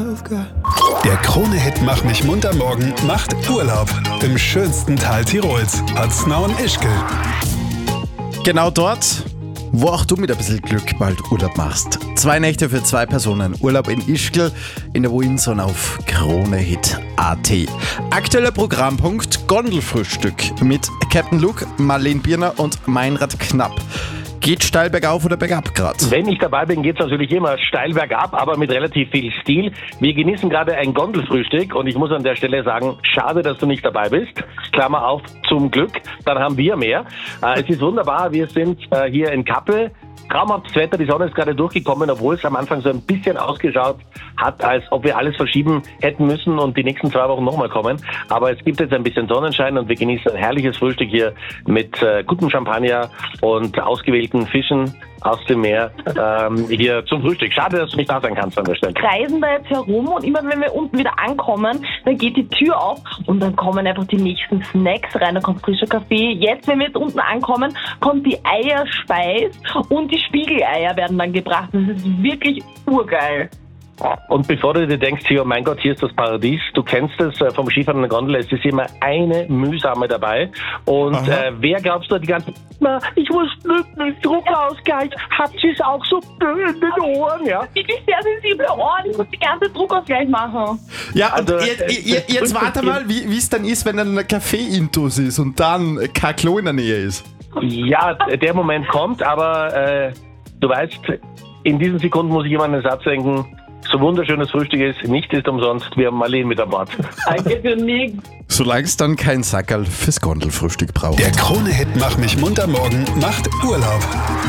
Der Krone-Hit Mach mich munter morgen macht Urlaub im schönsten Tal Tirols, Paznau und Ischgl. Genau dort, wo auch du mit ein bisschen Glück bald Urlaub machst. 2 Nächte für 2 Personen. Urlaub in Ischgl, in der Windsor auf KroneHit.at. Aktueller Programmpunkt: Gondelfrühstück mit Captain Luke, Marlene Bierner und Meinrad Knapp. Geht steil bergauf oder bergab gerade? Wenn ich dabei bin, geht es natürlich immer steil bergab, aber mit relativ viel Stil. Wir genießen gerade ein Gondelfrühstück und ich muss an der Stelle sagen, schade, dass du nicht dabei bist. Klammer auf, zum Glück, dann haben wir mehr. Es ist wunderbar, wir sind hier in Kappel. Traumhaftes Wetter, die Sonne ist gerade durchgekommen, obwohl es am Anfang so ein bisschen ausgeschaut hat, als ob wir alles verschieben hätten müssen und die nächsten 2 Wochen nochmal kommen. Aber es gibt jetzt ein bisschen Sonnenschein und wir genießen ein herrliches Frühstück hier mit gutem Champagner und ausgewählten Fischen aus dem Meer hier zum Frühstück. Schade, dass du nicht da sein kannst an der Stelle. Kreisen da jetzt herum und immer wenn wir unten wieder ankommen, dann geht die Tür auf und dann kommen einfach die nächsten Snacks rein, da kommt frischer Kaffee. Jetzt, wenn wir jetzt unten ankommen, kommt die Eierspeis und die Spiegeleier werden dann gebracht. Das ist wirklich urgeil. Und bevor du dir denkst, hier, oh mein Gott, hier ist das Paradies, du kennst es vom Skifahren in der Gondel, es ist immer eine mühsame dabei. Und wer glaubst du die ganze ich wusste nicht, Druckausgleich, habt ihr es auch so blöd in den Ohren, ja? Wirklich sehr sensible Ohren, ich muss die ganze Druckausgleich machen. Ja, und Also, jetzt warte mal, wie es dann ist, wenn dann ein Kaffee-Intus ist und dann kein Klo in der Nähe ist. Ja, der Moment kommt, aber du weißt, in diesen Sekunden muss ich immer an den Satz denken, so wunderschönes Frühstück ist, nichts ist umsonst, wir haben Marlene mit an Bord. Danke für nichts. Solange es dann kein Sackerl fürs Gondelfrühstück braucht. Der Krone-Hit Mach mich munter morgen macht Urlaub.